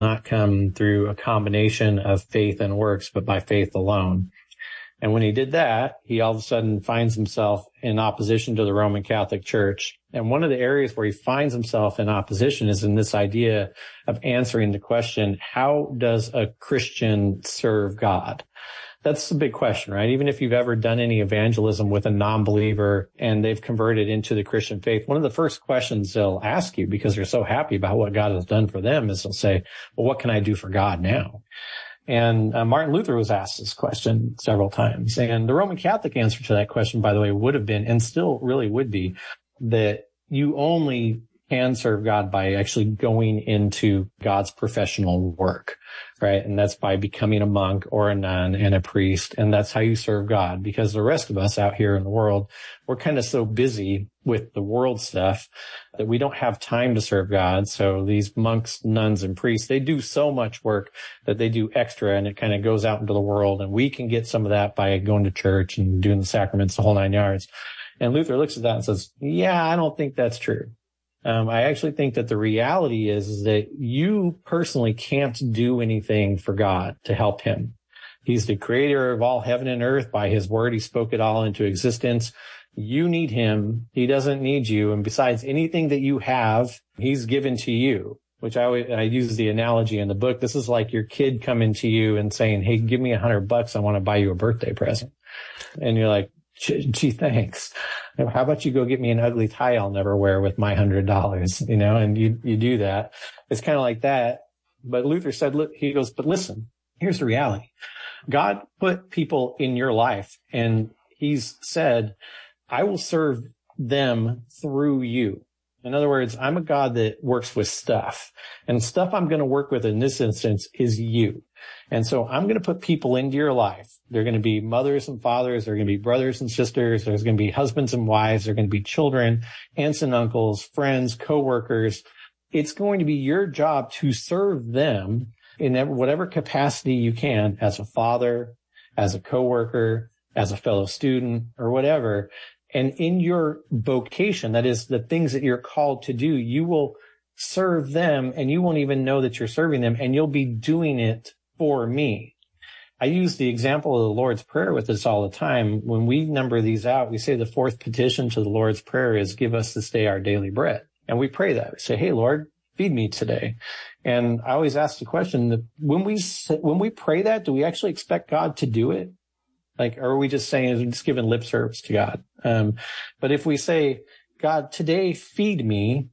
not come through a combination of faith and works, but by faith alone. And when he did that, he all of a sudden finds himself in opposition to the Roman Catholic Church. And one of the areas where he finds himself in opposition is in this idea of answering the question, how does a Christian serve God? That's the big question, right? Even if you've ever done any evangelism with a non-believer and they've converted into the Christian faith, one of the first questions they'll ask you, because they're so happy about what God has done for them, is they'll say, well, what can I do for God now? And Martin Luther was asked this question several times. And the Roman Catholic answer to that question, by the way, would have been, and still really would be, that you only can serve God by actually going into God's professional work, right? And that's by becoming a monk or a nun and a priest. And that's how you serve God, because the rest of us out here in the world, we're kind of so busy with the world stuff that we don't have time to serve God. So these monks, nuns, and priests, they do so much work that they do extra, and it kind of goes out into the world. And we can get some of that by going to church and doing the sacraments, the whole 9 yards. And Luther looks at that and says, yeah, I don't think that's true. I actually think that the reality is that you personally can't do anything for God to help him. He's the creator of all heaven and earth. By his word, he spoke it all into existence. You need him. He doesn't need you. And besides, anything that you have, he's given to you, which I use the analogy in the book. This is like your kid coming to you and saying, hey, give me $100. I want to buy you a birthday present. And you're like, gee, thanks. How about you go get me an ugly tie I'll never wear with my $100, and you do that. It's kind of like that. But Luther said, he goes, but listen, here's the reality. God put people in your life, and he's said, I will serve them through you. In other words, I'm a God that works with stuff, and stuff I'm going to work with in this instance is you. And so I'm going to put people into your life. They're going to be mothers and fathers. They're going to be brothers and sisters. There's going to be husbands and wives. They're going to be children, aunts and uncles, friends, coworkers. It's going to be your job to serve them in whatever capacity you can, as a father, as a coworker, as a fellow student, or whatever. And in your vocation, that is the things that you're called to do, you will serve them, and you won't even know that you're serving them, and you'll be doing it for me. I use the example of the Lord's Prayer with this all the time. When we number these out, we say the fourth petition to the Lord's Prayer is, give us this day our daily bread. And we pray that. We say, hey, Lord, feed me today. And I always ask the question that when we pray that, do we actually expect God to do it? Like, or are we just saying, just giving lip service to God? But if we say, God, today feed me,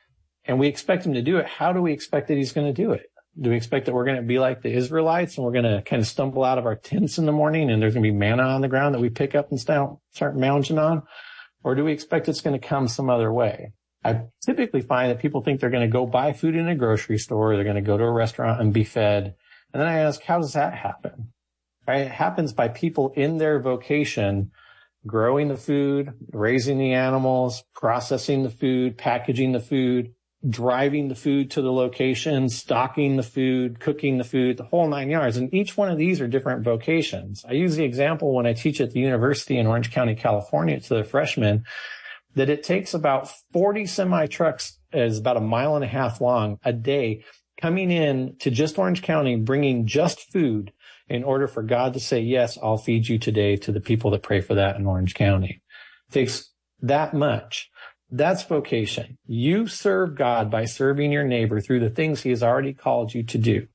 and we expect him to do it, how do we expect that he's going to do it? Do we expect that we're going to be like the Israelites and we're going to kind of stumble out of our tents in the morning and there's going to be manna on the ground that we pick up and start mounting on? Or do we expect it's going to come some other way? I typically find that people think they're going to go buy food in a grocery store, they're going to go to a restaurant and be fed. And then I ask, how does that happen? Right? It happens by people in their vocation growing the food, raising the animals, processing the food, packaging the food, driving the food to the location, stocking the food, cooking the food, the whole 9 yards. And each one of these are different vocations. I use the example when I teach at the university in Orange County, California, to the freshmen, that it takes about 40 semi-trucks, is about 1.5 miles long, a day, coming in to just Orange County, bringing just food in order for God to say, yes, I'll feed you today, to the people that pray for that in Orange County. It takes that much. That's vocation. You serve God by serving your neighbor through the things he has already called you to do.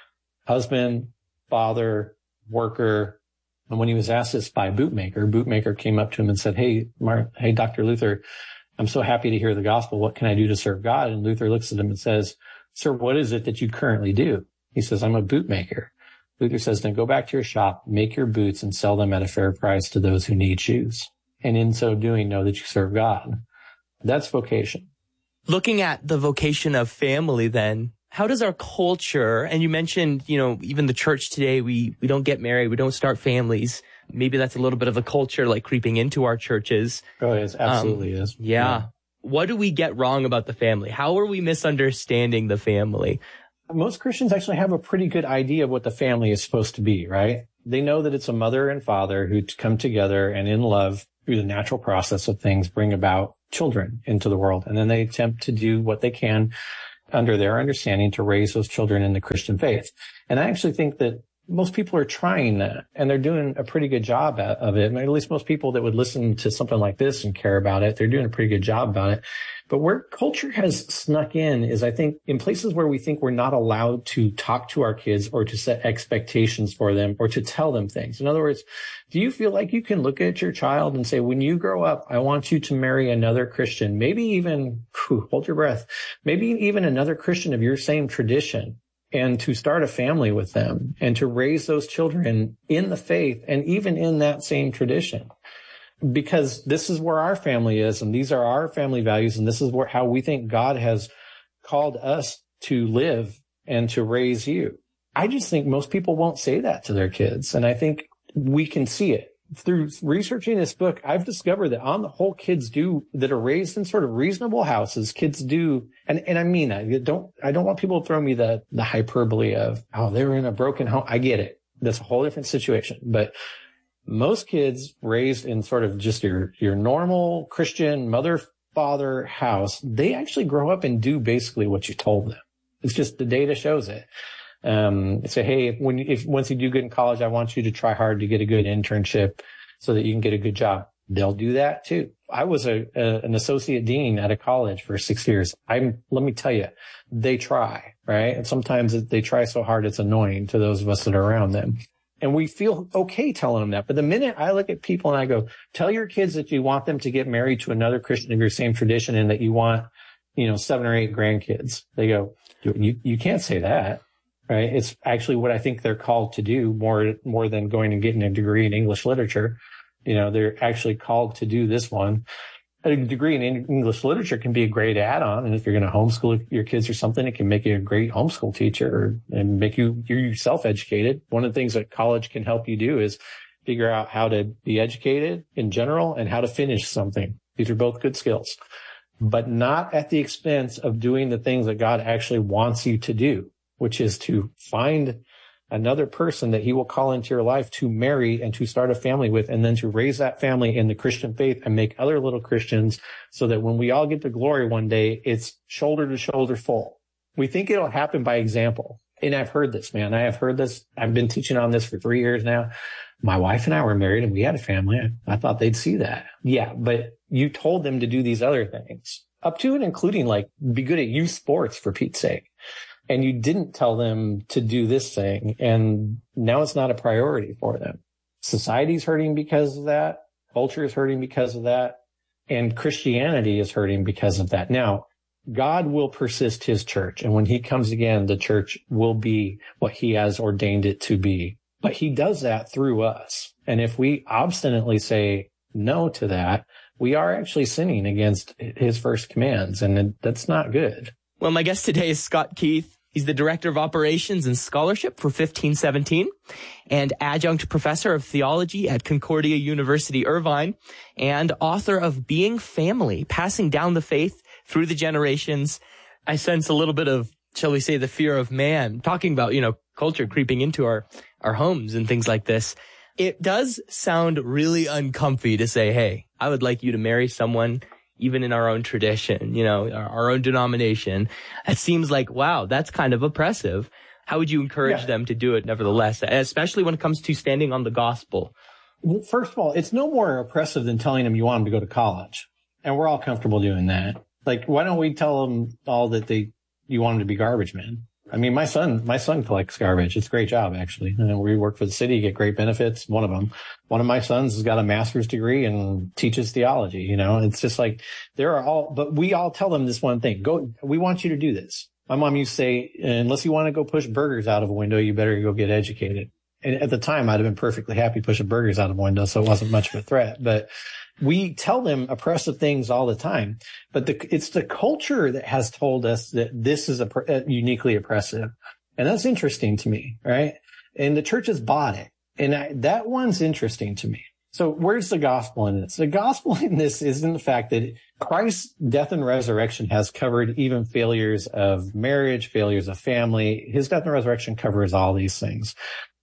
Husband, father, worker. And when he was asked this by Bootmaker came up to him and said, hey, Dr. Luther, I'm so happy to hear the gospel. What can I do to serve God? And Luther looks at him and says, sir, what is it that you currently do? He says, I'm a bootmaker. Luther says, then go back to your shop, make your boots, and sell them at a fair price to those who need shoes. And in so doing, know that you serve God. That's vocation. Looking at the vocation of family, then, how does our culture, and you mentioned, even the church today, we don't get married, we don't start families. Maybe that's a little bit of a culture like creeping into our churches. Oh, it absolutely is. Yeah. What do we get wrong about the family? How are we misunderstanding the family? Most Christians actually have a pretty good idea of what the family is supposed to be, right? They know that it's a mother and father who come together and in love through the natural process of things bring about children into the world. And then they attempt to do what they can under their understanding to raise those children in the Christian faith. And I actually think that most people are trying that, and they're doing a pretty good job of it. At least most people that would listen to something like this and care about it, they're doing a pretty good job about it. But where culture has snuck in is, I think, in places where we think we're not allowed to talk to our kids or to set expectations for them or to tell them things. In other words, do you feel like you can look at your child and say, when you grow up, I want you to marry another Christian, maybe even, hold your breath, maybe even another Christian of your same tradition, and to start a family with them and to raise those children in the faith and even in that same tradition? Because this is where our family is, and these are our family values, and this is how we think God has called us to live and to raise you. I just think most people won't say that to their kids, and I think we can see it. Through researching this book, I've discovered that on the whole, kids that are raised in sort of reasonable houses, kids do, and I mean that. I don't want people to throw me the hyperbole of, oh, they were in a broken home. I get it. That's a whole different situation. But most kids raised in sort of just your normal Christian mother, father house, they actually grow up and do basically what you told them. It's just the data shows it. Say, hey, once you do good in college, I want you to try hard to get a good internship so that you can get a good job. They'll do that too. I was an associate dean at a college for 6 years. Let me tell you, they try, right? And sometimes they try so hard, it's annoying to those of us that are around them. And we feel okay telling them that. But the minute I look at people and I go, tell your kids that you want them to get married to another Christian of your same tradition and that you want, 7 or 8 grandkids, they go, you can't say that. Right. It's actually what I think they're called to do more than going and getting a degree in English literature. They're actually called to do this one. A degree in English literature can be a great add-on. And if you're going to homeschool your kids or something, it can make you a great homeschool teacher and make you self-educated. One of the things that college can help you do is figure out how to be educated in general and how to finish something. These are both good skills, but not at the expense of doing the things that God actually wants you to do, which is to find another person that he will call into your life to marry and to start a family with, and then to raise that family in the Christian faith and make other little Christians so that when we all get to glory one day, it's shoulder to shoulder full. We think it'll happen by example. And I've heard this, man. I have heard this. I've been teaching on this for 3 years now. My wife and I were married and we had a family. I thought they'd see that. Yeah, but you told them to do these other things, up to and including like be good at youth sports, for Pete's sake. And you didn't tell them to do this thing. And now it's not a priority for them. Society's hurting because of that. Culture is hurting because of that. And Christianity is hurting because of that. Now, God will persist his church. And when he comes again, the church will be what he has ordained it to be. But he does that through us. And if we obstinately say no to that, we are actually sinning against his first commands. And that's not good. Well, my guest today is Scott Keith. He's the Director of Operations and Scholarship for 1517 and Adjunct Professor of Theology at Concordia University, Irvine, and author of Being Family, Passing Down the Faith Through the Generations. I sense a little bit of, shall we say, the fear of man, talking about, culture creeping into our homes and things like this. It does sound really uncomfy to say, hey, I would like you to marry someone even in our own tradition, our own denomination. It seems like, wow, that's kind of oppressive. How would you encourage them to do it nevertheless, especially when it comes to standing on the gospel? Well, first of all, it's no more oppressive than telling them you want them to go to college. And we're all comfortable doing that. Like, why don't we tell them all that you want them to be garbage men? I mean, my son collects garbage. It's a great job, actually. And we work for the city, get great benefits. One of my sons has got a master's degree and teaches theology. It's just like but we all tell them this one thing. We want you to do this. My mom used to say, unless you want to go push burgers out of a window, you better go get educated. And at the time, I'd have been perfectly happy pushing burgers out of a window, so it wasn't much of a threat. But we tell them oppressive things all the time. But it's the culture that has told us that this is uniquely oppressive. And that's interesting to me, right? And the church has bought it. And that one's interesting to me. So where's the gospel in this? The gospel in this is in the fact that Christ's death and resurrection has covered even failures of marriage, failures of family. His death and resurrection covers all these things.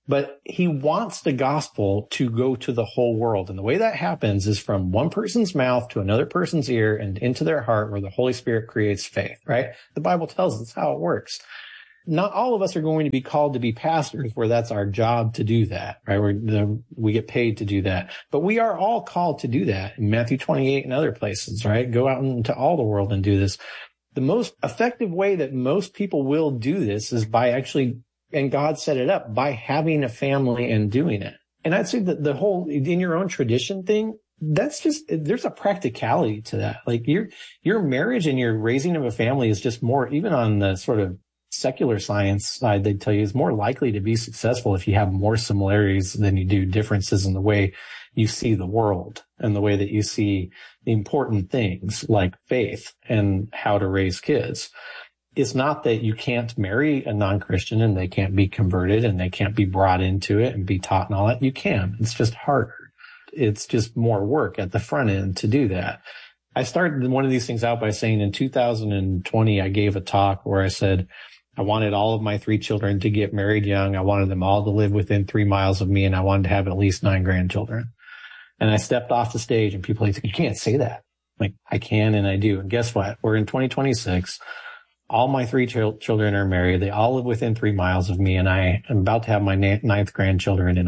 But he wants the gospel to go to the whole world. And the way that happens is from one person's mouth to another person's ear and into their heart, where the Holy Spirit creates faith, right? The Bible tells us how it works. Not all of us are going to be called to be pastors where that's our job to do that, right? We get paid to do that, but we are all called to do that in Matthew 28 and other places, right? Go out into all the world and do this. The most effective way that most people will do this is by actually, and God set it up, by having a family and doing it. And I'd say that the whole in your own tradition thing, that's just, there's a practicality to that. Like your marriage and your raising of a family is just more, even on the sort of secular science side, they tell you is more likely to be successful if you have more similarities than you do differences in the way you see the world and the way that you see the important things like faith and how to raise kids. It's not that you can't marry a non-Christian and they can't be converted and they can't be brought into it and be taught and all that. You can. It's just harder. It's just more work at the front end to do that. I started one of these things out by saying in 2020, I gave a talk where I said, I wanted all of my 3 children to get married young. I wanted them all to live within 3 miles of me, and I wanted to have at least 9 grandchildren. And I stepped off the stage and people like, you can't say that. Like, I can and I do. And guess what? We're in 2026. All my 3 children are married. They all live within 3 miles of me, and I am about to have my 9th grandchild in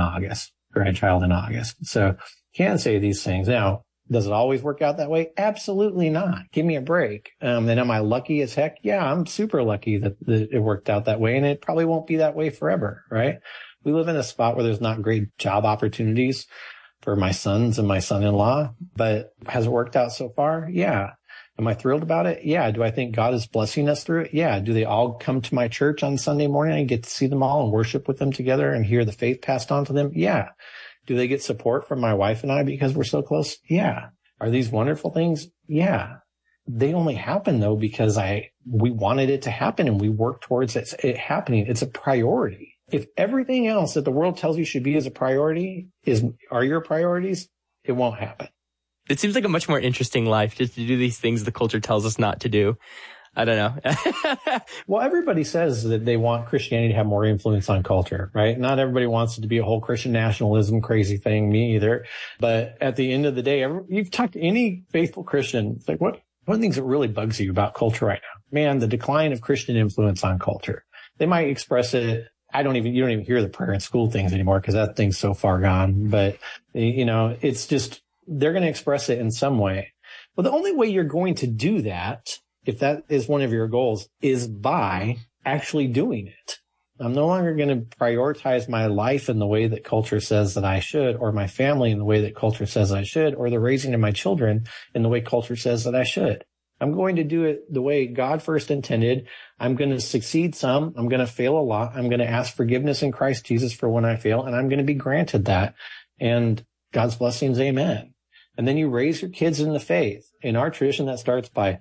August. So can't say these things. Now, does it always work out that way? Absolutely not. Give me a break. And am I lucky as heck? Yeah, I'm super lucky that it worked out that way, and it probably won't be that way forever, right? We live in a spot where there's not great job opportunities for my sons and my son-in-law, but has it worked out so far? Yeah. Am I thrilled about it? Yeah. Do I think God is blessing us through it? Yeah. Do they all come to my church on Sunday morning and get to see them all and worship with them together and hear the faith passed on to them? Yeah. Do they get support from my wife and I because we're so close? Yeah. Are these wonderful things? Yeah. They only happen though because we wanted it to happen and we worked towards it happening. It's a priority. If everything else that the world tells you should be as a priority are your priorities, it won't happen. It seems like a much more interesting life just to do these things the culture tells us not to do. I don't know. Well, everybody says that they want Christianity to have more influence on culture, right? Not everybody wants it to be a whole Christian nationalism crazy thing, me either. But at the end of the day, you've talked to any faithful Christian, it's like, what are the things that really bugs you about culture right now? Man, the decline of Christian influence on culture. They might express it. You don't even hear the prayer in school things anymore because that thing's so far gone. But, it's just, they're going to express it in some way. Well, the only way you're going to do that, if that is one of your goals, is by actually doing it. I'm no longer going to prioritize my life in the way that culture says that I should, or my family in the way that culture says I should, or the raising of my children in the way culture says that I should. I'm going to do it the way God first intended. I'm going to succeed some. I'm going to fail a lot. I'm going to ask forgiveness in Christ Jesus for when I fail, and I'm going to be granted that. And God's blessings, amen. And then you raise your kids in the faith. In our tradition, that starts by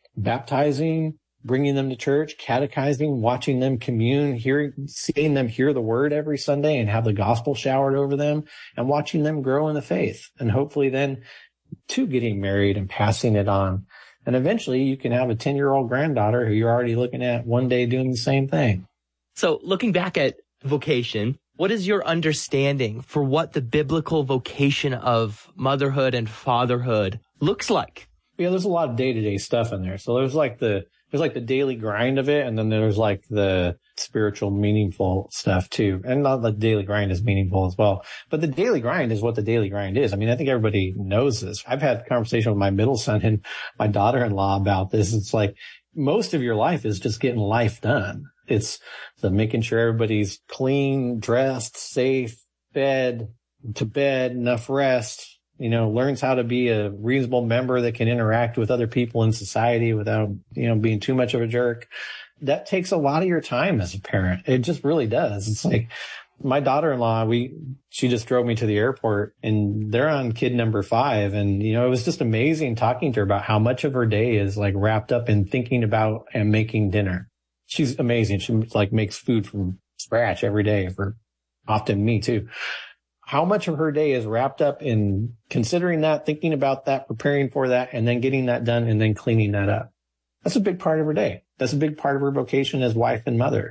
baptizing, bringing them to church, catechizing, watching them commune, seeing them hear the word every Sunday and have the gospel showered over them, and watching them grow in the faith. And hopefully then to getting married and passing it on. And eventually you can have a 10-year-old granddaughter who you're already looking at one day doing the same thing. So looking back at vocation, what is your understanding for what the biblical vocation of motherhood and fatherhood looks like? Yeah, there's a lot of day-to-day stuff in there. So there's like the daily grind of it, and then there's like the spiritual, meaningful stuff too. And not the daily grind is meaningful as well. But the daily grind is what the daily grind is. I mean, I think everybody knows this. I've had a conversation with my middle son and my daughter-in-law about this. It's like most of your life is just getting life done. It's the making sure everybody's clean, dressed, safe, fed, to bed, enough rest, learns how to be a reasonable member that can interact with other people in society without, being too much of a jerk. That takes a lot of your time as a parent. It just really does. It's like my daughter-in-law, she just drove me to the airport and they're on kid number 5. And, it was just amazing talking to her about how much of her day is like wrapped up in thinking about and making dinner. She's amazing. She makes food from scratch every day for often me too. How much of her day is wrapped up in considering that, thinking about that, preparing for that, and then getting that done and then cleaning that up. That's a big part of her day. That's a big part of her vocation as wife and mother.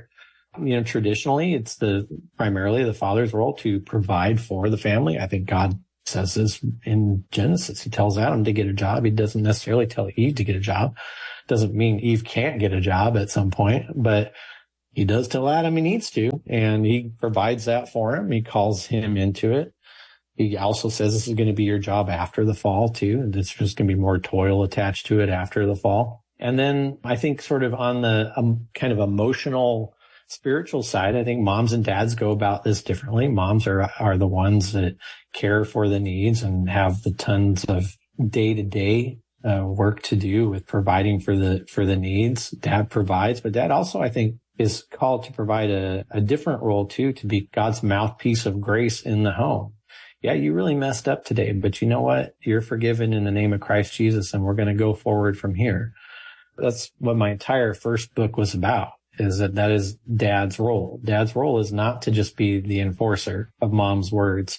Traditionally it's primarily the father's role to provide for the family. I think God says this in Genesis. He tells Adam to get a job. He doesn't necessarily tell Eve to get a job. Doesn't mean Eve can't get a job at some point, but he does tell Adam he needs to, and he provides that for him. He calls him into it. He also says this is going to be your job after the fall too, and it's just going to be more toil attached to it after the fall. And then I think sort of on the kind of emotional, spiritual side, I think moms and dads go about this differently. Moms are the ones that care for the needs and have the tons of day-to-day work to do with providing for the needs. Dad provides, but dad also, I think, is called to provide a different role too, to be God's mouthpiece of grace in the home. Yeah, you really messed up today, but you know what? You're forgiven in the name of Christ Jesus, and we're going to go forward from here. That's what my entire first book was about, is that is dad's role. Dad's role is not to just be the enforcer of mom's words.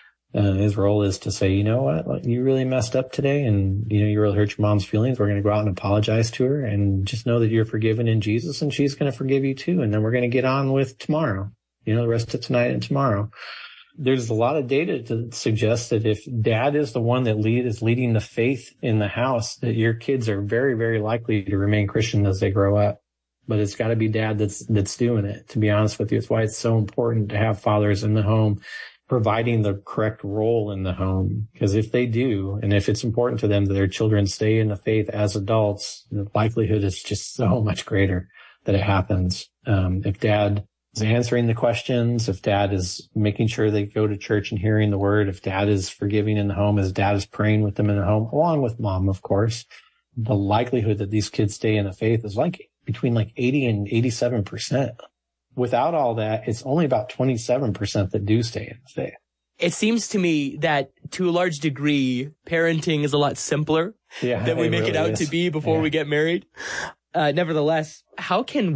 His role is to say, you know what? You really messed up today, and you really hurt your mom's feelings. We're going to go out and apologize to her, and just know that you're forgiven in Jesus, and she's going to forgive you too. And then we're going to get on with tomorrow, the rest of tonight and tomorrow. There's a lot of data to suggest that if dad is the one that is leading the faith in the house, that your kids are very, very likely to remain Christian as they grow up. But it's got to be dad that's doing it, to be honest with you. It's why it's so important to have fathers in the home providing the correct role in the home. Because if they do, and if it's important to them that their children stay in the faith as adults, the likelihood is just so much greater that it happens. If dad is answering the questions, if dad is making sure they go to church and hearing the word, if dad is forgiving in the home, as dad is praying with them in the home, along with mom, of course, the likelihood that these kids stay in the faith is between 80 and 87%. Without all that, it's only about 27% that do stay in the faith. It seems to me that to a large degree, parenting is a lot simpler than we make it out to be before we get married. Nevertheless, how can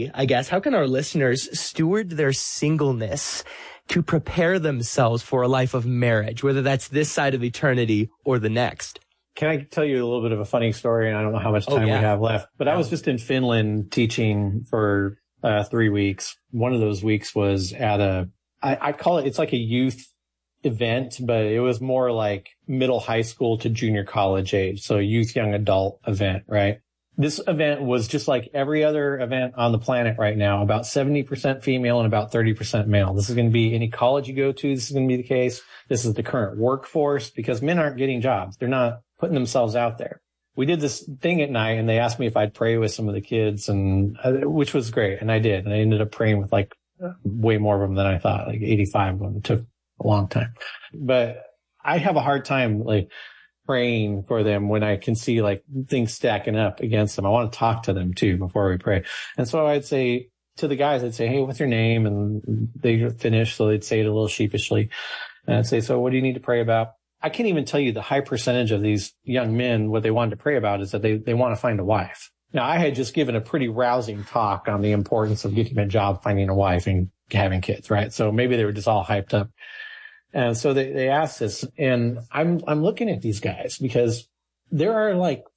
our listeners steward their singleness to prepare themselves for a life of marriage, whether that's this side of eternity or the next? Can I tell you a little bit of a funny story? And I don't know how much time we have left, but I was just in Finland teaching for 3 weeks. One of those weeks was at I call it, it's like a youth event, but it was more like middle high school to junior college age. So youth, young adult event, right? This event was just like every other event on the planet right now, about 70% female and about 30% male. This is going to be any college you go to. This is going to be the case. This is the current workforce, because men aren't getting jobs. They're not putting themselves out there. We did this thing at night, and they asked me if I'd pray with some of the kids, and which was great. And I did. And I ended up praying with way more of them than I thought, 85 of them. It took a long time, but I have a hard time praying for them when I can see things stacking up against them. I want to talk to them too before we pray. And so I'd say to the guys, I'd say, hey, what's your name? And they finish. So they'd say it a little sheepishly. And I'd say, so what do you need to pray about? I can't even tell you the high percentage of these young men, what they wanted to pray about is that they want to find a wife. Now, I had just given a pretty rousing talk on the importance of getting a job, finding a wife, and having kids, right? So maybe they were just all hyped up. And so they asked this, and I'm looking at these guys because there are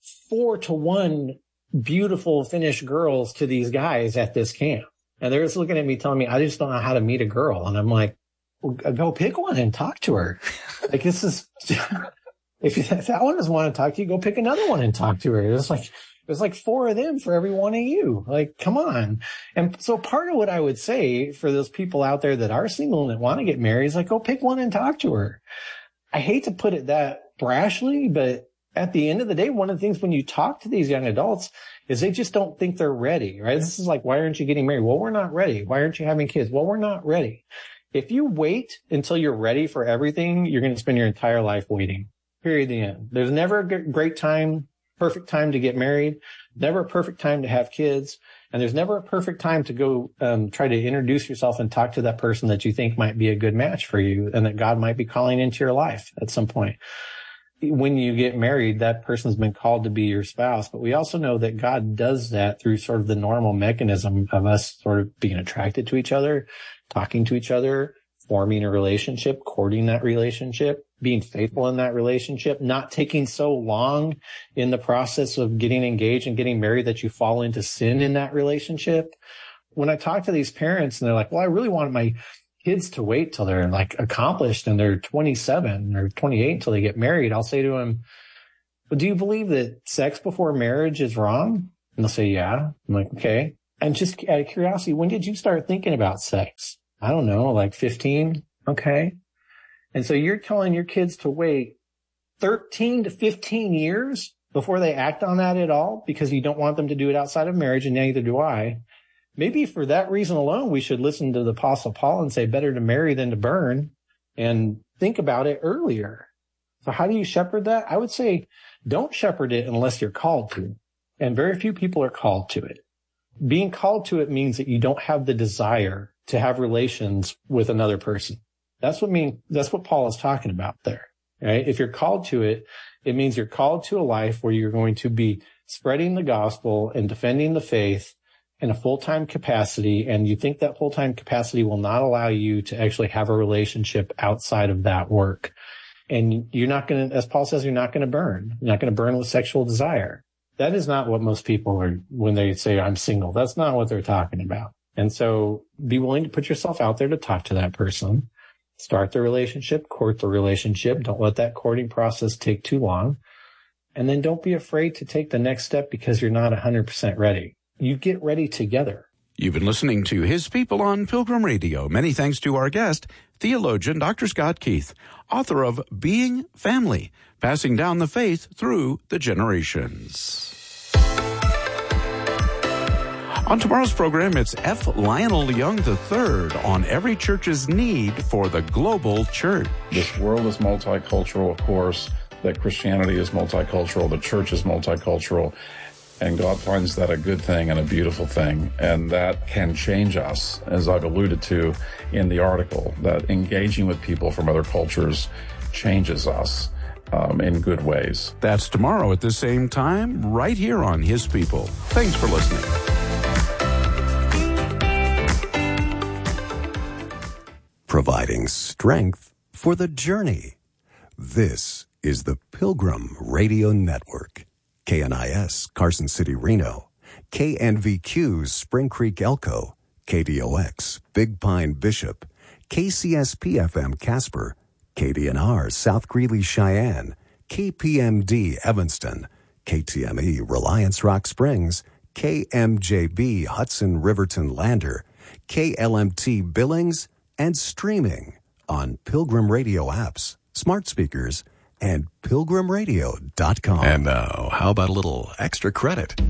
4-to-1 beautiful Finnish girls to these guys at this camp. And they're just looking at me telling me, I just don't know how to meet a girl. And I'm like, well, go pick one and talk to her. This is, if that one doesn't want to talk to you, go pick another one and talk to her. There's 4 of them for every one of you. Come on. And so part of what I would say for those people out there that are single and that want to get married is go pick one and talk to her. I hate to put it that brashly, but at the end of the day, one of the things when you talk to these young adults is they just don't think they're ready, right? This is why aren't you getting married? Well, we're not ready. Why aren't you having kids? Well, we're not ready. If you wait until you're ready for everything, you're going to spend your entire life waiting. Period. The end. There's never a perfect time to get married, never a perfect time to have kids, and there's never a perfect time to go try to introduce yourself and talk to that person that you think might be a good match for you and that God might be calling into your life at some point. When you get married, that person's been called to be your spouse, but we also know that God does that through sort of the normal mechanism of us sort of being attracted to each other, talking to each other, forming a relationship, courting that relationship, being faithful in that relationship, not taking so long in the process of getting engaged and getting married that you fall into sin in that relationship. when I talk to these parents and they're like, well, I really want my kids to wait till they're like accomplished and they're 27 or 28 until they get married, I'll say to them, well, do you believe that sex before marriage is wrong? And they'll say, yeah. I'm like, okay. And just out of curiosity, when did you start thinking about sex? I don't know, like 15. Okay. And so you're telling your kids to wait 13 to 15 years before they act on that at all because you don't want them to do it outside of marriage, and neither do I. Maybe for that reason alone, we should listen to the Apostle Paul and say better to marry than to burn and think about it earlier. So how do you shepherd that? I would say don't shepherd it unless you're called to. And very few people are called to it. Being called to it means that you don't have the desire to have relations with another person. That's what Paul is talking about there, right? If you're called to it, it means you're called to a life where you're going to be spreading the gospel and defending the faith in a full-time capacity. And you think that full-time capacity will not allow you to actually have a relationship outside of that work. And you're not going to, as Paul says, you're not going to burn. You're not going to burn with sexual desire. That is not what most people are when they say I'm single. That's not what they're talking about. And so be willing to put yourself out there to talk to that person. Start the relationship, court the relationship. Don't let that courting process take too long. And then don't be afraid to take the next step because you're not 100% ready. You get ready together. You've been listening to His People on Pilgrim Radio. Many thanks to our guest, theologian Dr. Scott Keith, author of Being Family, Passing Down the Faith Through the Generations. On tomorrow's program, it's F. Lionel Young III on every church's need for the global church. This world is multicultural, of course, that Christianity is multicultural, the church is multicultural, and God finds that a good thing and a beautiful thing. And that can change us, as I've alluded to in the article, that engaging with people from other cultures changes us in good ways. That's tomorrow at the same time, right here on His People. Thanks for listening. Providing strength for the journey. This is the Pilgrim Radio Network. KNIS, Carson City, Reno. KNVQ, Spring Creek, Elko. KDOX, Big Pine, Bishop. KCSP-FM, Casper. KDNR, South Greeley, Cheyenne. KPMD, Evanston. KTME, Reliance Rock Springs. KMJB, Hudson, Riverton, Lander. KLMT, Billings, and streaming on Pilgrim Radio apps, smart speakers, and pilgrimradio.com. And now, how about a little extra credit?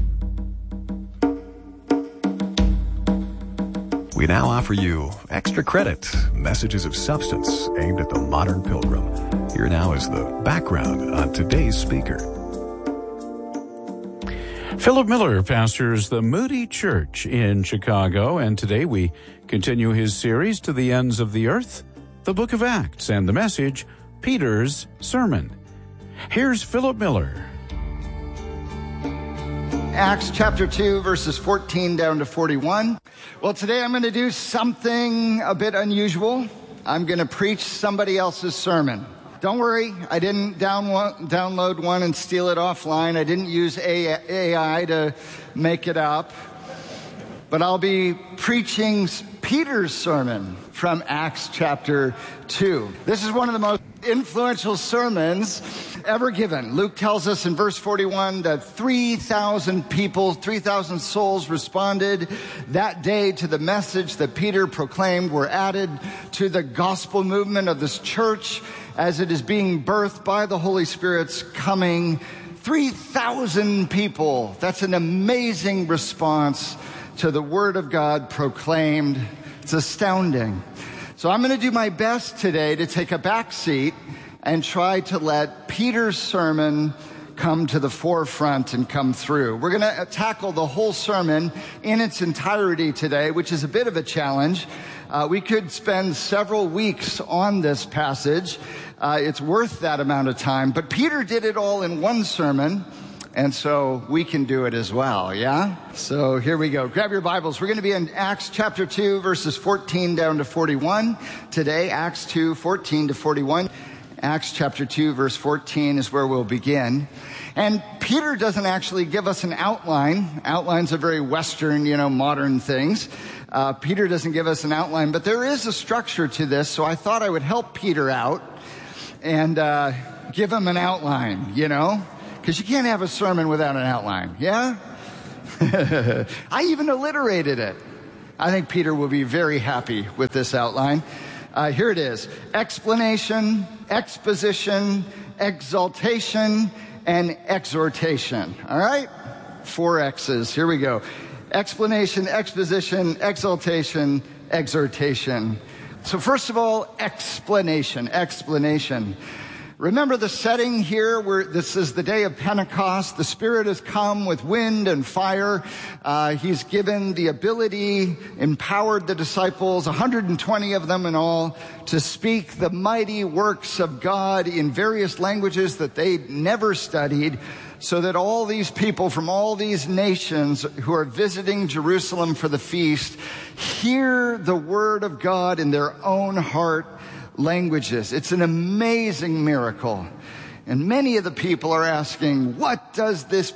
We now offer you extra credit, messages of substance aimed at the modern pilgrim. Here now is the background on today's speaker. Philip Miller pastors the Moody Church in Chicago, and today we continue his series To the Ends of the Earth, the Book of Acts, and the message, Peter's Sermon. Here's Philip Miller. Acts chapter 2, verses 14 down to 41. Well, today I'm going to do something a bit unusual. I'm going to preach somebody else's sermon. Don't worry, I didn't download one and steal it offline. I didn't use AI to make it up. But I'll be preaching Peter's sermon from Acts chapter 2. This is one of the most influential sermons ever given. Luke tells us in verse 41 that 3,000 people, 3,000 souls responded that day to the message that Peter proclaimed, were added to the gospel movement of this church as it is being birthed by the Holy Spirit's coming. 3,000 people. That's an amazing response to the word of God proclaimed. It's astounding. So I'm going to do my best today to take a back seat and try to let Peter's sermon come to the forefront and come through. We're going to tackle the whole sermon in its entirety today, which is a bit of a challenge. We could spend several weeks on this passage. It's worth that amount of time. But Peter did it all in one sermon, and so we can do it as well, yeah? So here we go. Grab your Bibles. We're going to be in Acts chapter 2, verses 14 down to 41. Today, Acts 2, 14 to 41. Acts chapter 2, verse 14 is where we'll begin. And Peter doesn't actually give us an outline. Outlines are very Western, modern things. Peter doesn't give us an outline, but there is a structure to this, so I thought I would help Peter out and give him an outline, because you can't have a sermon without an outline, yeah? I even alliterated it. I think Peter will be very happy with this outline. Here it is. Explanation, exposition, exaltation, and exhortation. All right? 4 X's. Here we go. Explanation, exposition, exaltation, exhortation. So first of all, explanation. Remember the setting here where this is the day of Pentecost. The Spirit has come with wind and fire. He's given the ability, empowered the disciples, 120 of them in all, to speak the mighty works of God in various languages that they'd never studied, so that all these people from all these nations who are visiting Jerusalem for the feast hear the word of God in their own heart languages. It's an amazing miracle. And many of the people are asking, what does this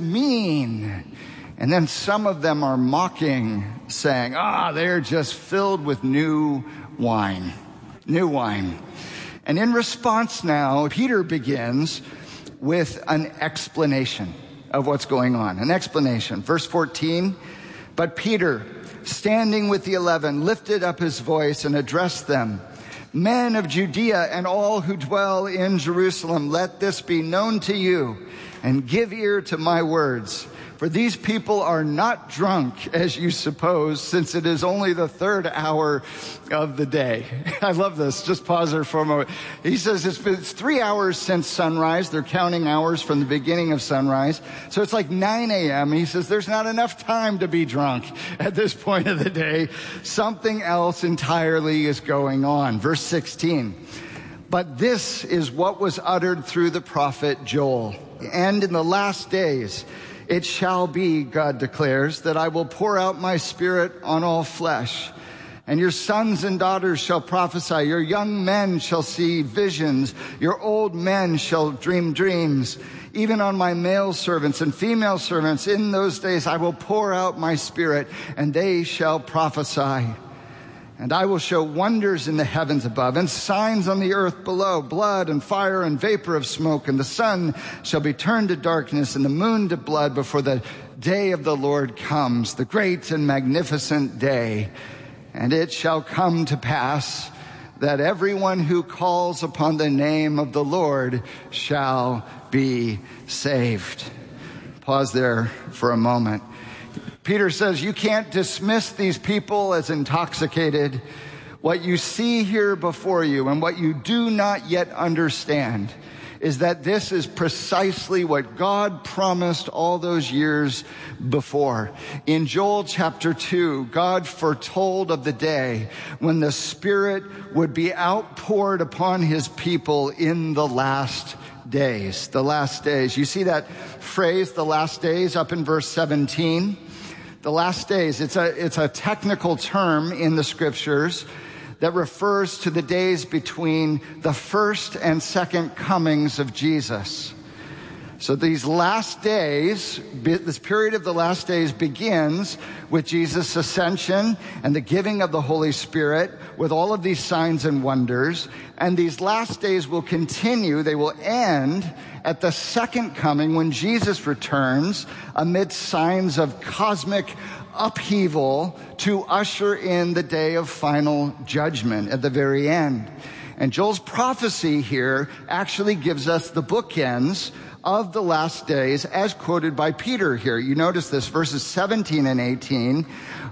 mean? And then some of them are mocking, saying, they're just filled with new wine. New wine. And in response now, Peter begins with an explanation of what's going on. An explanation. Verse 14, but Peter, standing with the 11, lifted up his voice and addressed them. Men of Judea and all who dwell in Jerusalem, let this be known to you, and give ear to my words. For these people are not drunk, as you suppose, since it is only the 3rd hour of the day. I love this. Just pause there for a moment. He says it's 3 hours since sunrise. They're counting hours from the beginning of sunrise. So it's like 9 a.m. He says there's not enough time to be drunk at this point of the day. Something else entirely is going on. Verse 16. But this is what was uttered through the prophet Joel. And in the last days, it shall be, God declares, that I will pour out my Spirit on all flesh. And your sons and daughters shall prophesy. Your young men shall see visions. Your old men shall dream dreams. Even on my male servants and female servants, in those days I will pour out my Spirit, and they shall prophesy. And I will show wonders in the heavens above and signs on the earth below, blood and fire and vapor of smoke. And the sun shall be turned to darkness and the moon to blood before the day of the Lord comes, the great and magnificent day. And it shall come to pass that everyone who calls upon the name of the Lord shall be saved. Pause there for a moment. Peter says you can't dismiss these people as intoxicated. What you see here before you and what you do not yet understand is that this is precisely what God promised all those years before. In Joel chapter 2, God foretold of the day when the Spirit would be outpoured upon his people in the last days. The last days. You see that phrase, the last days, up in verse 17? The last days, it's a technical term in the scriptures that refers to the days between the first and second comings of Jesus. So these last days, this period of the last days begins with Jesus' ascension and the giving of the Holy Spirit with all of these signs and wonders. And these last days will continue, they will end at the second coming when Jesus returns amid signs of cosmic upheaval to usher in the day of final judgment at the very end. And Joel's prophecy here actually gives us the bookends of the last days as quoted by Peter here. You notice this, verses 17 and 18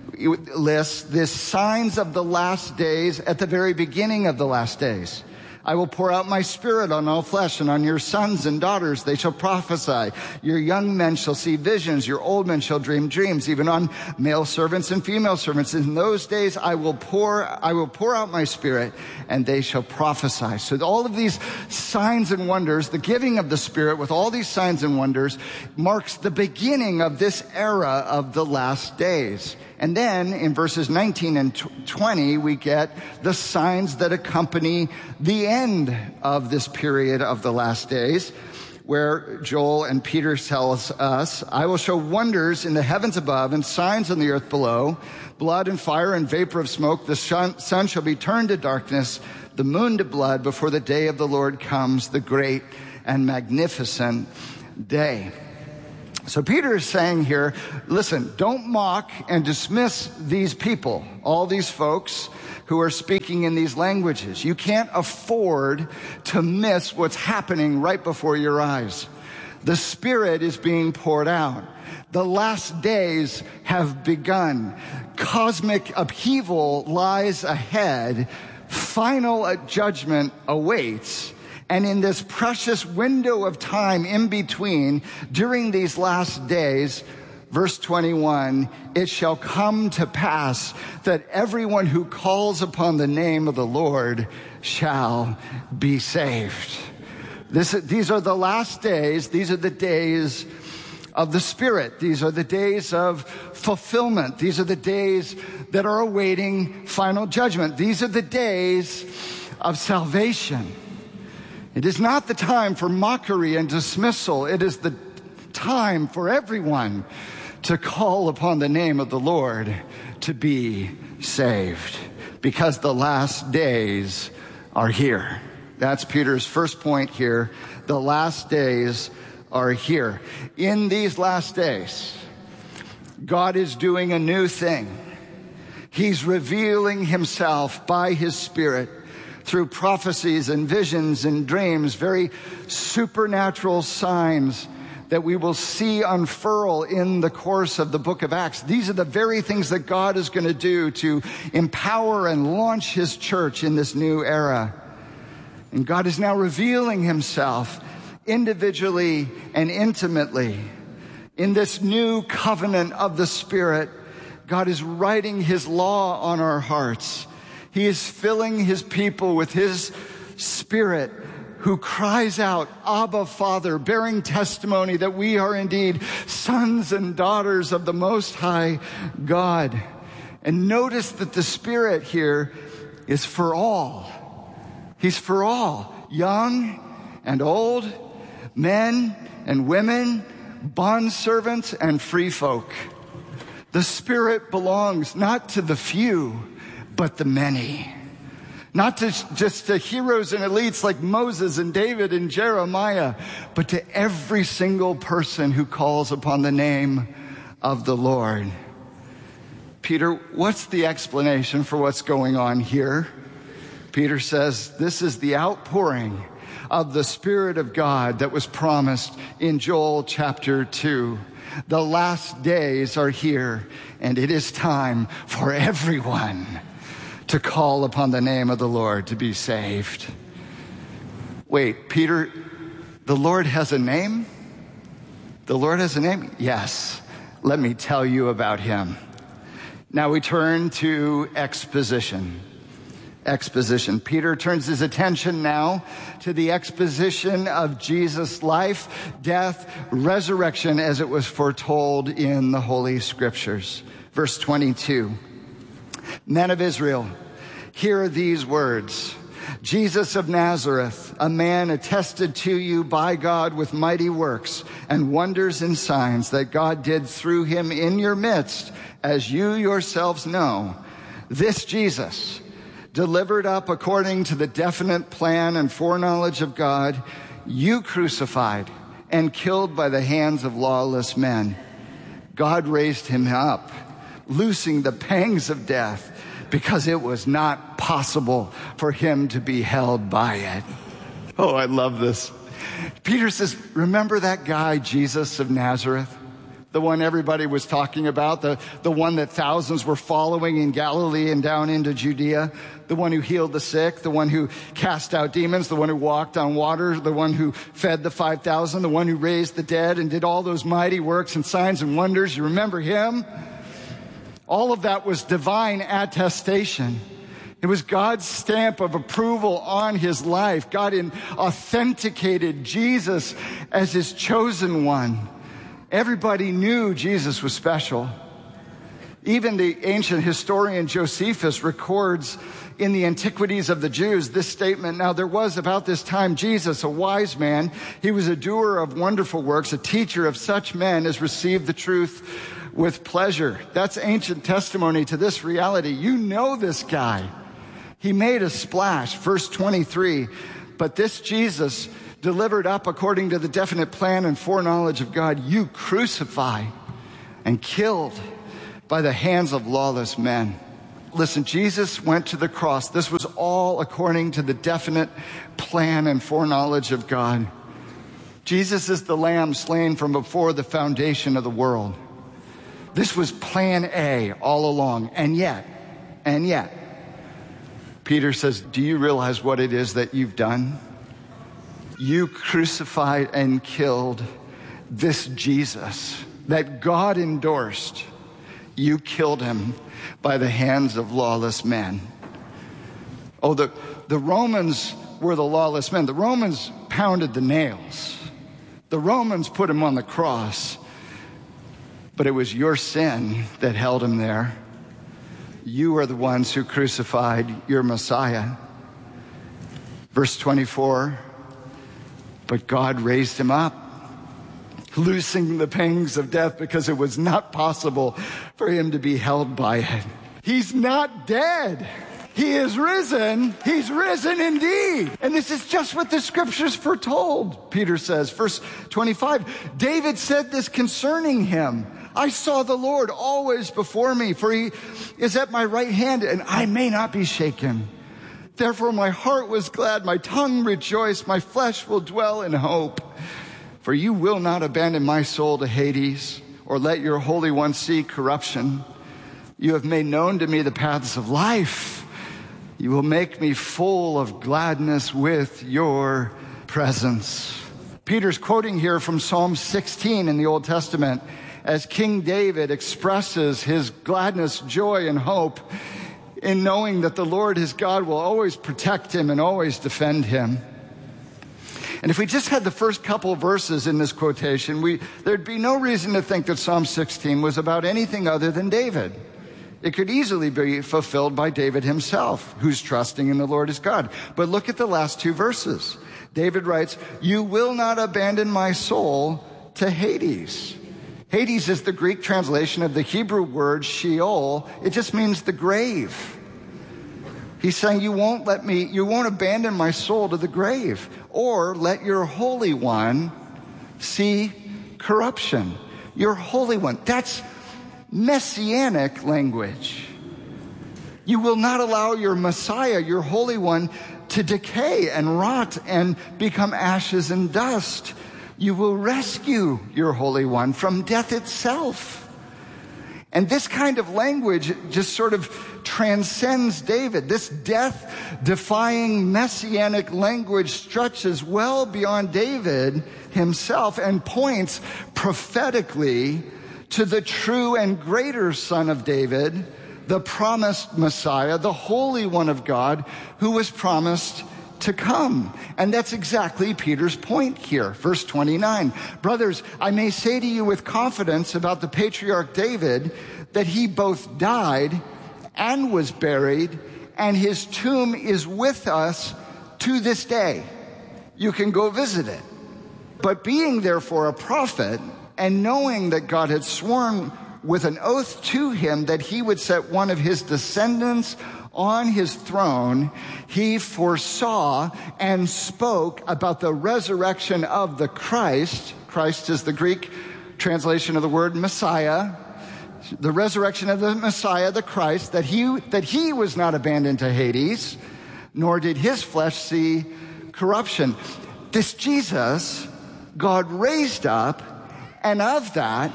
lists the signs of the last days at the very beginning of the last days. I will pour out my Spirit on all flesh, and on your sons and daughters they shall prophesy. Your young men shall see visions, your old men shall dream dreams, even on male servants and female servants. In those days I will pour out my Spirit, and they shall prophesy. So all of these signs and wonders, the giving of the Spirit with all these signs and wonders, marks the beginning of this era of the last days. And then in verses 19 and 20, we get the signs that accompany the end of this period of the last days, where Joel and Peter tells us, I will show wonders in the heavens above and signs on the earth below, blood and fire and vapor of smoke. The sun shall be turned to darkness, the moon to blood before the day of the Lord comes, the great and magnificent day. So Peter is saying here, listen, don't mock and dismiss these people, all these folks who are speaking in these languages. You can't afford to miss what's happening right before your eyes. The Spirit is being poured out. The last days have begun. Cosmic upheaval lies ahead. Final judgment awaits. And in this precious window of time in between, during these last days, verse 21, it shall come to pass that everyone who calls upon the name of the Lord shall be saved. These are the last days. These are the days of the Spirit. These are the days of fulfillment. These are the days that are awaiting final judgment. These are the days of salvation. It is not the time for mockery and dismissal. It is the time for everyone to call upon the name of the Lord to be saved, because the last days are here. That's Peter's first point here. The last days are here. In these last days, God is doing a new thing. He's revealing himself by his Spirit through prophecies and visions and dreams, very supernatural signs that we will see unfurl in the course of the book of Acts. These are the very things that God is going to do to empower and launch his church in this new era. And God is now revealing himself individually and intimately. In this new covenant of the Spirit, God is writing his law on our hearts. He is filling his people with his Spirit, who cries out, Abba, Father, bearing testimony that we are indeed sons and daughters of the Most High God. And notice that the Spirit here is for all. He's for all, young and old, men and women, bondservants and free folk. The Spirit belongs not to the few, but the many. Not just to heroes and elites like Moses and David and Jeremiah, but to every single person who calls upon the name of the Lord. Peter, what's the explanation for what's going on here? Peter says, this is the outpouring of the Spirit of God that was promised in Joel chapter 2. The last days are here, and it is time for everyone to call upon the name of the Lord to be saved. Wait, Peter, the Lord has a name? The Lord has a name? Yes. Let me tell you about him. Now we turn to exposition. Exposition. Peter turns his attention now to the exposition of Jesus' life, death, resurrection as it was foretold in the Holy Scriptures. Verse 22. Men of Israel, hear these words. Jesus of Nazareth, a man attested to you by God with mighty works and wonders and signs that God did through him in your midst, as you yourselves know. This Jesus, delivered up according to the definite plan and foreknowledge of God, you crucified and killed by the hands of lawless men. God raised him up, loosing the pangs of death, because it was not possible for him to be held by it. Oh, I love this. Peter says, remember that guy, Jesus of Nazareth? The one everybody was talking about, the one that thousands were following in Galilee and down into Judea, the one who healed the sick, the one who cast out demons, the one who walked on water, the one who fed the 5,000, the one who raised the dead and did all those mighty works and signs and wonders. You remember him? All of that was divine attestation. It was God's stamp of approval on his life. God authenticated Jesus as his chosen one. Everybody knew Jesus was special. Even the ancient historian Josephus records in the Antiquities of the Jews this statement. Now there was about this time Jesus, a wise man. He was a doer of wonderful works, a teacher of such men as received the truth with pleasure. That's ancient testimony to this reality. You know this guy. He made a splash. Verse 23, but this Jesus delivered up according to the definite plan and foreknowledge of God, you crucify and killed by the hands of lawless men. Listen, Jesus went to the cross. This was all according to the definite plan and foreknowledge of God. Jesus is the lamb slain from before the foundation of the world. This was plan A all along. And yet, Peter says, do you realize what it is that you've done? You crucified and killed this Jesus that God endorsed. You killed him by the hands of lawless men. Oh, the Romans were the lawless men. The Romans pounded the nails. The Romans put him on the cross. But it was your sin that held him there. You are the ones who crucified your Messiah. Verse 24, but God raised him up, loosing the pangs of death because it was not possible for him to be held by it. He's not dead. He is risen. He's risen indeed. And this is just what the scriptures foretold, Peter says. Verse 25, David said this concerning him. I saw the Lord always before me, for he is at my right hand, and I may not be shaken. Therefore my heart was glad, my tongue rejoiced, my flesh will dwell in hope. For you will not abandon my soul to Hades, or let your Holy One see corruption. You have made known to me the paths of life. You will make me full of gladness with your presence. Peter's quoting here from Psalm 16 in the Old Testament as King David expresses his gladness, joy, and hope in knowing that the Lord his God will always protect him and always defend him. And if we just had the first couple of verses in this quotation, there'd be no reason to think that Psalm 16 was about anything other than David. It could easily be fulfilled by David himself, who's trusting in the Lord his God. But look at the last two verses. David writes, you will not abandon my soul to Hades. Hades is the Greek translation of the Hebrew word Sheol. It just means the grave. He's saying, you won't abandon my soul to the grave, or let your Holy One see corruption. Your Holy One. That's messianic language. You will not allow your Messiah, your Holy One, to decay and rot and become ashes and dust. You will rescue your Holy One from death itself. And this kind of language just sort of transcends David. This death-defying messianic language stretches well beyond David himself and points prophetically to the true and greater Son of David, the promised Messiah, the Holy One of God, who was promised to come. And that's exactly Peter's point here. Verse 29, brothers, I may say to you with confidence about the patriarch David that he both died and was buried, and his tomb is with us to this day. You can go visit it. But being therefore a prophet, and knowing that God had sworn with an oath to him that he would set one of his descendants on his throne, he foresaw and spoke about the resurrection of the Christ. Christ is the Greek translation of the word Messiah. The resurrection of the Messiah, the Christ, that he was not abandoned to Hades, nor did his flesh see corruption. This Jesus, God raised up, and of that,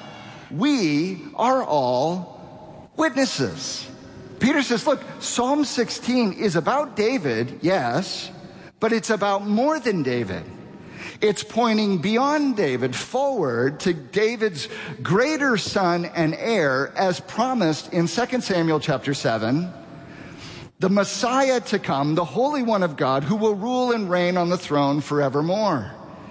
we are all witnesses. Peter says, look, Psalm 16 is about David, yes, but it's about more than David. It's pointing beyond David forward to David's greater son and heir as promised in 2 Samuel chapter 7, the Messiah to come, the Holy One of God, who will rule and reign on the throne forevermore.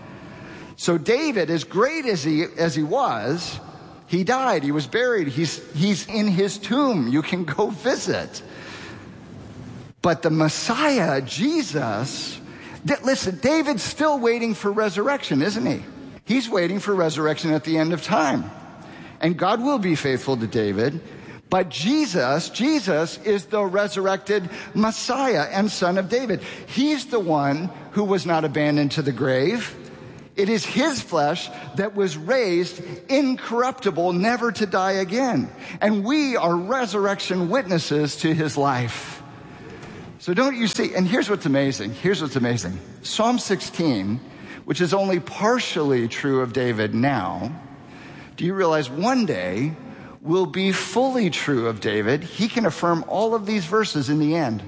So David, as great as he was, he died, he was buried, he's in his tomb. You can go visit. But the Messiah, Jesus, listen, David's still waiting for resurrection, isn't he? He's waiting for resurrection at the end of time. And God will be faithful to David. But Jesus is the resurrected Messiah and Son of David. He's the one who was not abandoned to the grave. It is his flesh that was raised incorruptible, never to die again. And we are resurrection witnesses to his life. So don't you see? And here's what's amazing. Psalm 16, which is only partially true of David now, do you realize one day will be fully true of David? He can affirm all of these verses in the end.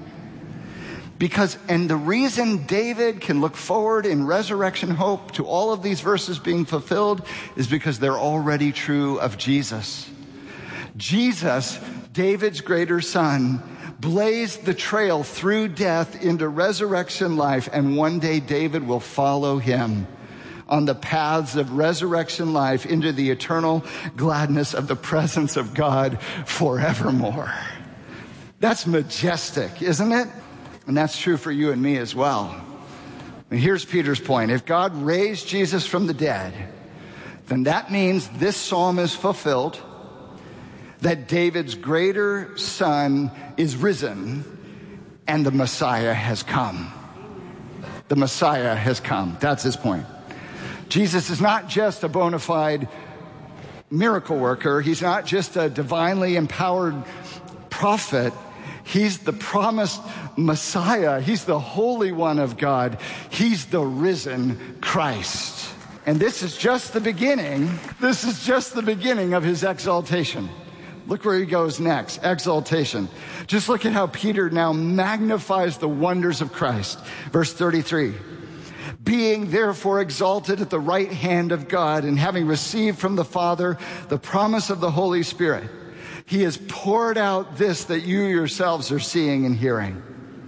And the reason David can look forward in resurrection hope to all of these verses being fulfilled is because they're already true of Jesus. Jesus, David's greater son, blazed the trail through death into resurrection life, and one day David will follow him on the paths of resurrection life into the eternal gladness of the presence of God forevermore. That's majestic, isn't it? And that's true for you and me as well. And here's Peter's point. If God raised Jesus from the dead, then that means this psalm is fulfilled, that David's greater son is risen, and the Messiah has come. The Messiah has come. That's his point. Jesus is not just a bona fide miracle worker. He's not just a divinely empowered prophet. He's the promised Messiah. He's the Holy One of God. He's the risen Christ. And this is just the beginning. This is just the beginning of his exaltation. Look where he goes next. Exaltation. Just look at how Peter now magnifies the wonders of Christ. Verse 33. Being therefore exalted at the right hand of God, and having received from the Father the promise of the Holy Spirit, he has poured out this that you yourselves are seeing and hearing.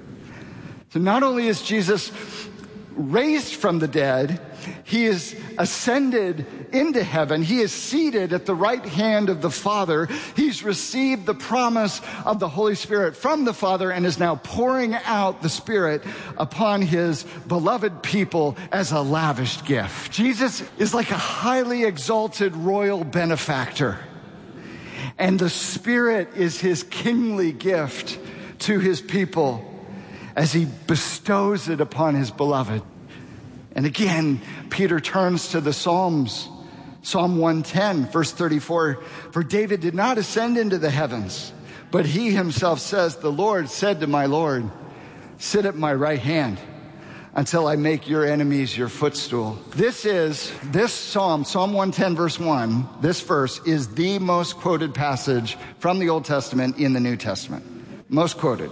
So not only is Jesus raised from the dead, he is ascended into heaven. He is seated at the right hand of the Father. He's received the promise of the Holy Spirit from the Father and is now pouring out the Spirit upon his beloved people as a lavished gift. Jesus is like a highly exalted royal benefactor, and the Spirit is his kingly gift to his people as he bestows it upon his beloved. And again, Peter turns to the Psalms. Psalm 110, verse 34, for David did not ascend into the heavens, but he himself says, the Lord said to my Lord, sit at my right hand until I make your enemies your footstool. This Psalm 110, verse 1, this verse is the most quoted passage from the Old Testament in the New Testament. Most quoted.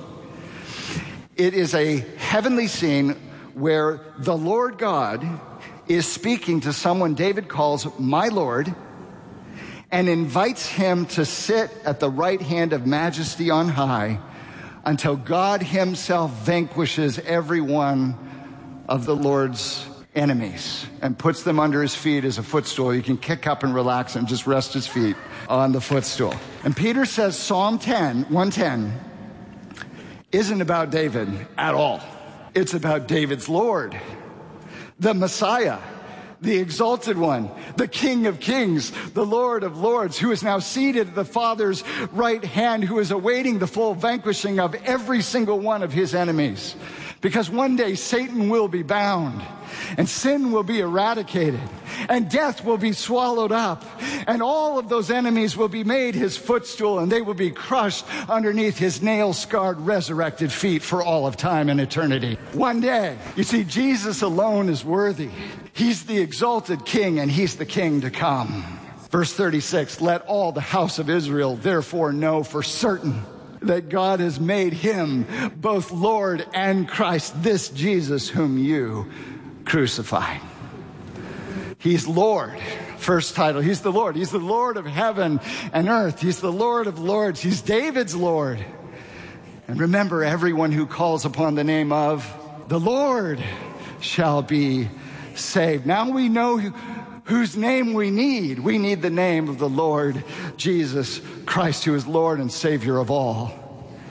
It is a heavenly scene where the Lord God is speaking to someone David calls my Lord and invites him to sit at the right hand of majesty on high until God himself vanquishes every one of the Lord's enemies and puts them under his feet as a footstool. You can kick up and relax and just rest his feet on the footstool. And Peter says Psalm 110 isn't about David at all. It's about David's Lord, the Messiah, the exalted one, the King of Kings, the Lord of Lords, who is now seated at the Father's right hand, who is awaiting the full vanquishing of every single one of his enemies. Because one day Satan will be bound, and sin will be eradicated, and death will be swallowed up, and all of those enemies will be made his footstool, and they will be crushed underneath his nail-scarred, resurrected feet for all of time and eternity. One day. You see, Jesus alone is worthy. He's the exalted King, and he's the King to come. Verse 36, let all the house of Israel therefore know for certain that God has made him both Lord and Christ, this Jesus whom you crucified. He's Lord. First title, he's the Lord. He's the Lord of heaven and earth. He's the Lord of lords. He's David's Lord. And remember, everyone who calls upon the name of the Lord shall be saved. Now we know whose name we need. We need the name of the Lord Jesus Christ, who is Lord and Savior of all.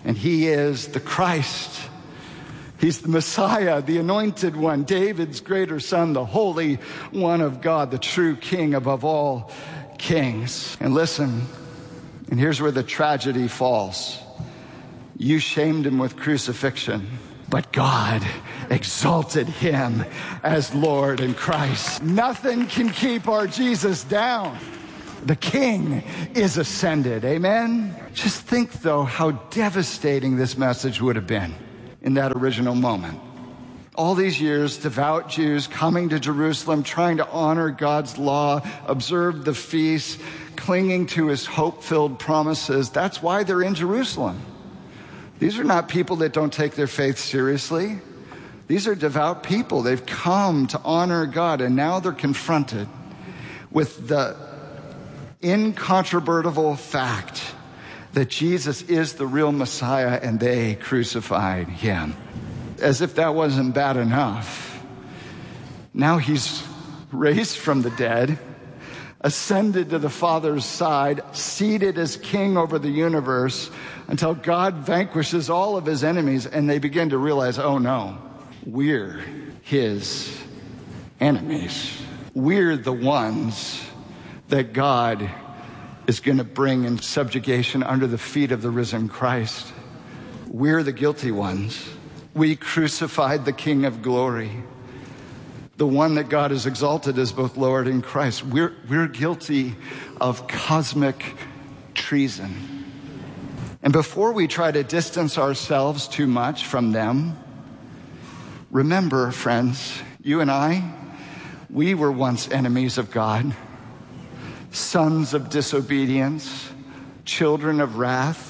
And he is the Christ. He's the Messiah, the anointed one, David's greater son, the Holy One of God, the true King above all kings. And listen, and here's where the tragedy falls. You shamed him with crucifixion, but God exalted him as Lord and Christ. Nothing can keep our Jesus down. The King is ascended. Amen? Just think, though, how devastating this message would have been in that original moment. All these years, devout Jews coming to Jerusalem, trying to honor God's law, observe the feasts, clinging to his hope-filled promises. That's why they're in Jerusalem. These are not people that don't take their faith seriously. These are devout people. They've come to honor God, and now they're confronted with the incontrovertible fact that Jesus is the real Messiah, and they crucified him. As if that wasn't bad enough, now he's raised from the dead, ascended to the Father's side, seated as king over the universe until God vanquishes all of his enemies, and they begin to realize, oh no, we're his enemies. We're the ones that God is going to bring in subjugation under the feet of the risen Christ. We're the guilty ones. We crucified the King of glory, the one that God has exalted as both Lord and Christ. We're guilty of cosmic treason. And before we try to distance ourselves too much from them, remember, friends, you and I, we were once enemies of God, sons of disobedience, children of wrath.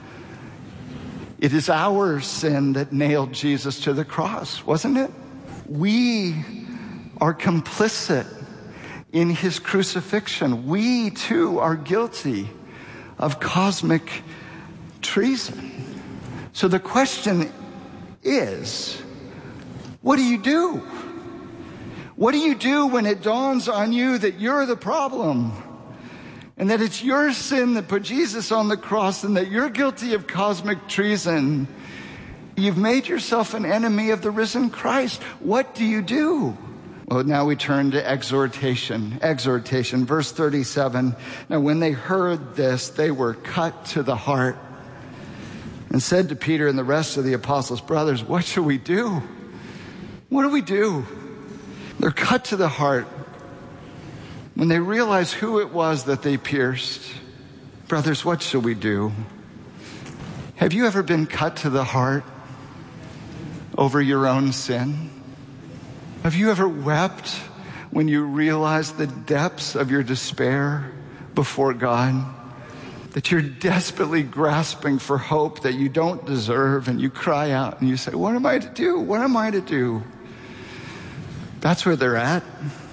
It is our sin that nailed Jesus to the cross, wasn't it? We are complicit in his crucifixion. We too are guilty of cosmic treason. So the question is, what do you do? What do you do when it dawns on you that you're the problem? And that it's your sin that put Jesus on the cross, and that you're guilty of cosmic treason. You've made yourself an enemy of the risen Christ. What do you do? Well, now we turn to exhortation. Exhortation, verse 37. Now when they heard this, they were cut to the heart and said to Peter and the rest of the apostles, brothers, what shall we do? What do we do? They're cut to the heart when they realize who it was that they pierced. Brothers, what shall we do? Have you ever been cut to the heart over your own sin? Have you ever wept when you realized the depths of your despair before God? That you're desperately grasping for hope that you don't deserve, and you cry out and you say, what am I to do? What am I to do? That's where they're at.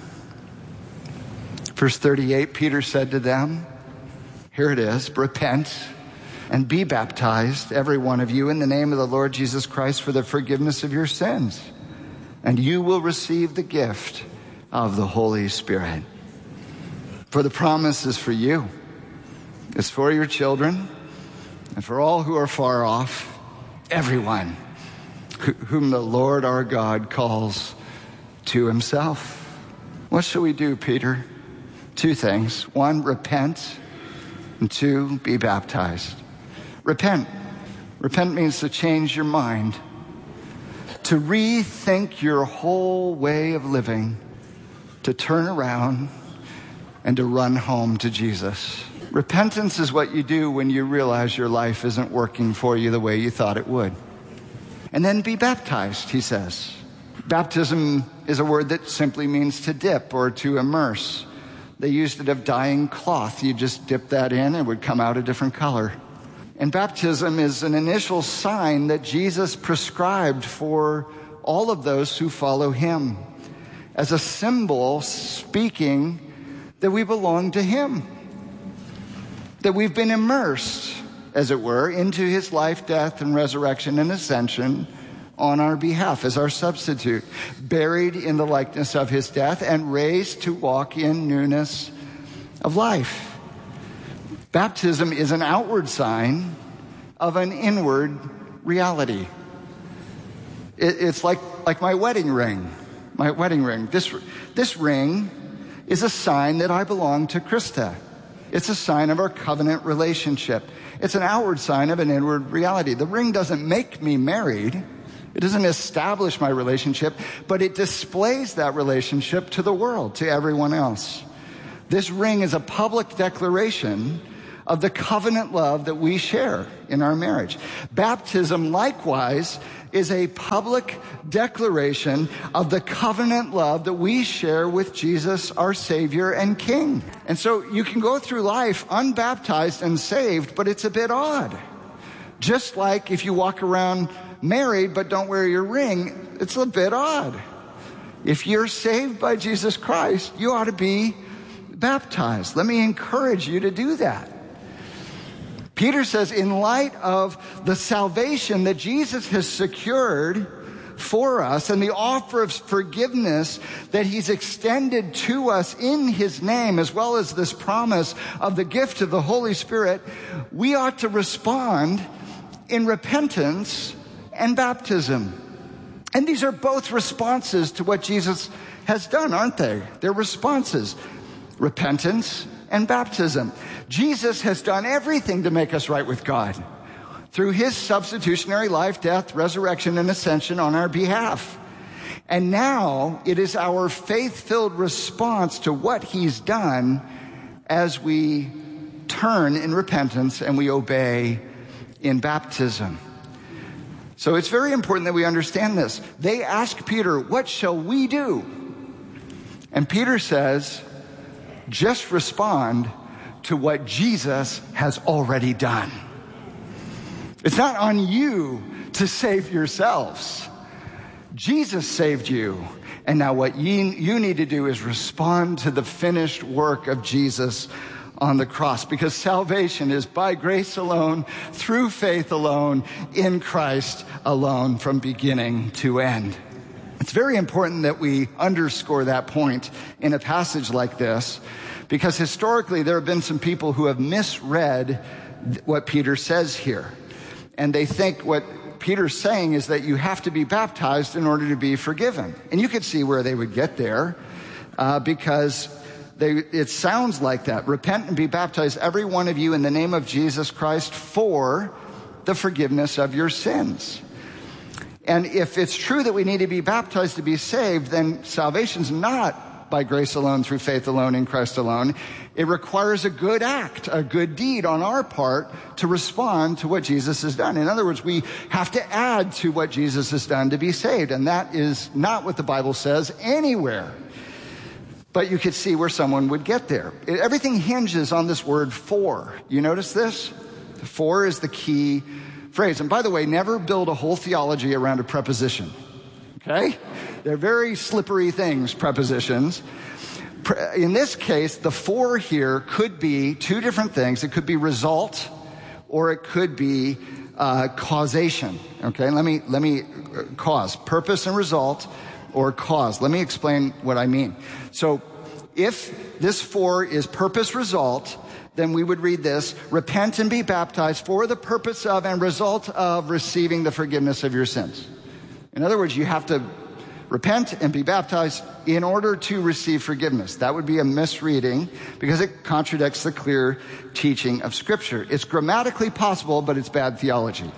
Verse 38, Peter said to them, here it is, repent and be baptized, every one of you, in the name of the Lord Jesus Christ for the forgiveness of your sins, and you will receive the gift of the Holy Spirit. For the promise is for you, it's for your children, and for all who are far off, everyone whom the Lord our God calls to himself. What shall we do, Peter? Two things. One, repent, and two, be baptized. Repent. Repent means to change your mind, to rethink your whole way of living, to turn around and to run home to Jesus. Repentance is what you do when you realize your life isn't working for you the way you thought it would. And then be baptized, he says. Baptism is a word that simply means to dip or to immerse. They used it of dyeing cloth. You just dip that in and it would come out a different color. And baptism is an initial sign that Jesus prescribed for all of those who follow him, as a symbol speaking that we belong to him, that we've been immersed, as it were, into his life, death, and resurrection and ascension on our behalf as our substitute, buried in the likeness of his death and raised to walk in newness of life. Baptism is an outward sign of an inward reality. It's like my wedding ring. My wedding ring. This ring is a sign that I belong to Krista. It's a sign of our covenant relationship. It's an outward sign of an inward reality. The ring doesn't make me married. It doesn't establish my relationship, but it displays that relationship to the world, to everyone else. This ring is a public declaration of the covenant love that we share in our marriage. Baptism, likewise, is a public declaration of the covenant love that we share with Jesus, our Savior and King. And so you can go through life unbaptized and saved, but it's a bit odd. Just like if you walk around married but don't wear your ring, it's a bit odd. If you're saved by Jesus Christ, you ought to be baptized. Let me encourage you to do that. Peter says, in light of the salvation that Jesus has secured for us and the offer of forgiveness that he's extended to us in his name, as well as this promise of the gift of the Holy Spirit, we ought to respond in repentance and baptism. And these are both responses to what Jesus has done, aren't they? They're responses. Repentance and baptism. Jesus has done everything to make us right with God through his substitutionary life, death, resurrection, and ascension on our behalf. And now it is our faith-filled response to what he's done as we turn in repentance and we obey in baptism. So it's very important that we understand this. They ask Peter, what shall we do? And Peter says, just respond to what Jesus has already done. It's not on you to save yourselves. Jesus saved you. And now what you need to do is respond to the finished work of Jesus on the cross, because salvation is by grace alone, through faith alone, in Christ alone, from beginning to end. It's very important that we underscore that point in a passage like this, because historically there have been some people who have misread what Peter says here. And they think what Peter's saying is that you have to be baptized in order to be forgiven. And you could see where they would get there, because it sounds like that. Repent and be baptized, every one of you, in the name of Jesus Christ for the forgiveness of your sins. And if it's true that we need to be baptized to be saved, then salvation's not by grace alone, through faith alone, in Christ alone. It requires a good act, a good deed on our part to respond to what Jesus has done. In other words, we have to add to what Jesus has done to be saved. And that is not what the Bible says anywhere. But you could see where someone would get there. Everything hinges on this word for. You notice this? For is the key phrase. And by the way, never build a whole theology around a preposition. Okay? They're very slippery things, prepositions. In this case, the for here could be two different things. It could be result, or it could be causation. Okay? Let me cause. Purpose and result, or cause. Let me explain what I mean. So if this for is purpose result, then we would read this: repent and be baptized for the purpose of and result of receiving the forgiveness of your sins. In other words, you have to repent and be baptized in order to receive forgiveness. That would be a misreading because it contradicts the clear teaching of Scripture. It's grammatically possible, but it's bad theology.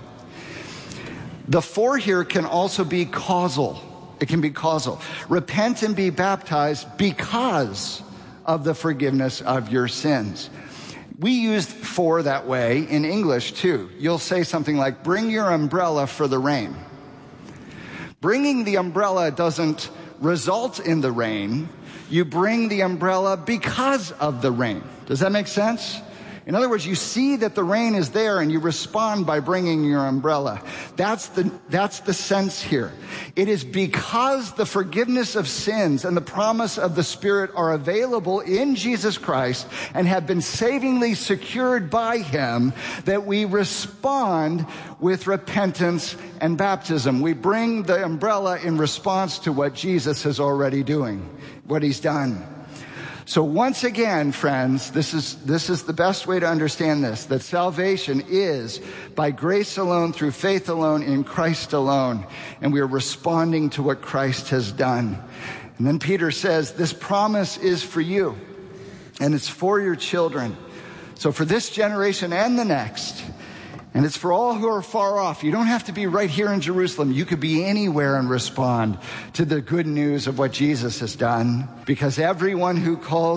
The for here can also be causal. It can be causal. Repent and be baptized because of the forgiveness of your sins. We use for that way in English too. You'll say something like, bring your umbrella for the rain. Bringing the umbrella doesn't result in the rain. You bring the umbrella because of the rain. Does that make sense? In other words, you see that the rain is there and you respond by bringing your umbrella. That's the sense here. It is because the forgiveness of sins and the promise of the Spirit are available in Jesus Christ and have been savingly secured by him that we respond with repentance and baptism. We bring the umbrella in response to what Jesus is already doing, what he's done. So once again, friends, this is the best way to understand this, that salvation is by grace alone, through faith alone, in Christ alone. And we are responding to what Christ has done. And then Peter says, this promise is for you, and it's for your children. So for this generation and the next, and it's for all who are far off. You don't have to be right here in Jerusalem. You could be anywhere and respond to the good news of what Jesus has done. Because everyone whom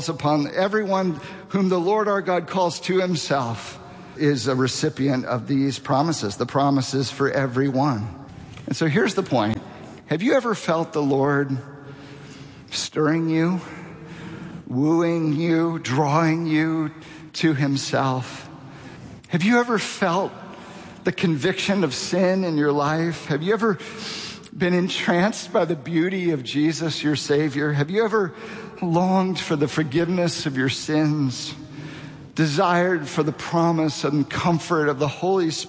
the Lord our God calls to himself is a recipient of these promises. The promises for everyone. And so here's the point. Have you ever felt the Lord stirring you, wooing you, drawing you to himself? Have you ever felt the conviction of sin in your life? Have you ever been entranced by the beauty of Jesus, your Savior? Have you ever longed for the forgiveness of your sins, desired for the promise and comfort of the Holy Spirit